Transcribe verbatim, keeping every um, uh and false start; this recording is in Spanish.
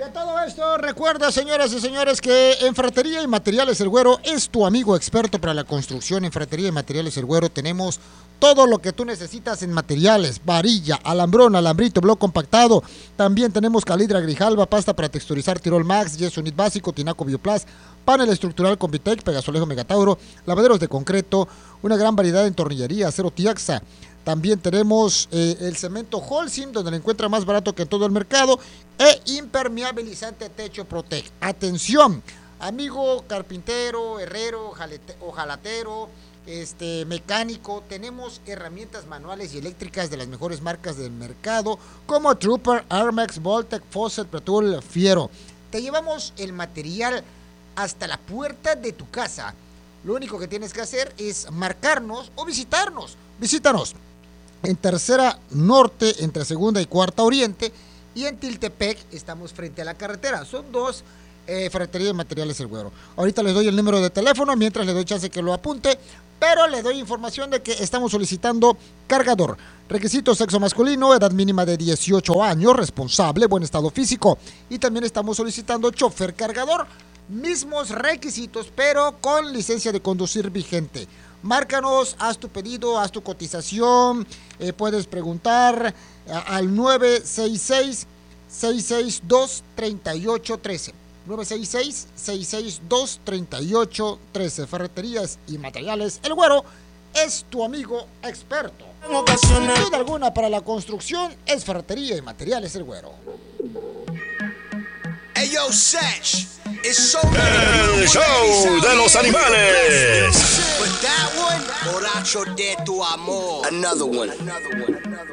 de todo esto, recuerda, señoras y señores, que en Ferretería y Materiales El Güero es tu amigo experto para la construcción. En Ferretería y Materiales El Güero tenemos todo lo que tú necesitas en materiales: varilla, alambrón, alambrito, bloque compactado. También tenemos calidra, grijalba, pasta para texturizar Tirol Max, yeso unit básico, tinaco Bioplas, panel estructural Convitec, Pegasolejo Megatauro, lavaderos de concreto, una gran variedad de tornillería, acero Tiaxa. También tenemos eh, el cemento Holcim, donde lo encuentra más barato que en todo el mercado, e impermeabilizante Techo Protec. Atención, amigo carpintero, herrero, jalete, ojalatero, este, mecánico, tenemos herramientas manuales y eléctricas de las mejores marcas del mercado, como Trooper, Armex, Voltec, Fawcett, Pretul, Fiero. Te llevamos el material hasta la puerta de tu casa. Lo único que tienes que hacer es marcarnos o visitarnos. Visítanos en Tercera Norte, entre Segunda y Cuarta Oriente, y en Tiltepec estamos frente a la carretera. Son dos eh, ferreterías de Materiales El Güero. Ahorita les doy el número de teléfono, mientras le doy chance que lo apunte, pero le doy información de que estamos solicitando cargador. Requisito: sexo masculino, edad mínima de dieciocho años, responsable, buen estado físico. Y también estamos solicitando chofer cargador. Mismos requisitos, pero con licencia de conducir vigente. Márcanos, haz tu pedido, haz tu cotización, eh, puedes preguntar a, al nueve seis seis, seis seis dos, tres ocho uno tres. nueve seis seis, seis seis dos, tres ocho uno tres. Ferreterías y Materiales El Güero es tu amigo experto. Sin duda alguna, para la construcción es Ferretería y Materiales El Güero. Hey, yo, Sech. El show de los animales. But that one, borracho de tu amor. Another one. Another one.